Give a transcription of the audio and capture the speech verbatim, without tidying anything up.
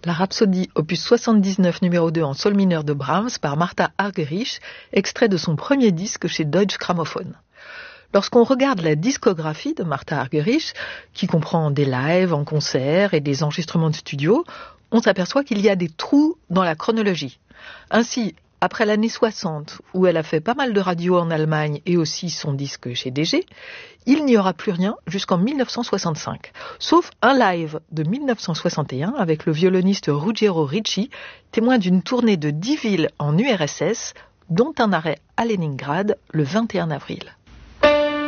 La Rhapsodie, opus soixante-dix-neuf numéro deux en sol mineur de Brahms par Martha Argerich, extrait de son premier disque chez Deutsche Grammophon. Lorsqu'on regarde la discographie de Martha Argerich, qui comprend des lives en concert et des enregistrements de studio, on s'aperçoit qu'il y a des trous dans la chronologie. Ainsi, après l'année soixante, où elle a fait pas mal de radio en Allemagne et aussi son disque chez D G, il n'y aura plus rien jusqu'en dix-neuf cent soixante-cinq, sauf un live de dix-neuf cent soixante et un avec le violoniste Ruggiero Ricci, témoin d'une tournée de dix villes en U R S S, dont un arrêt à Leningrad le vingt et un avril.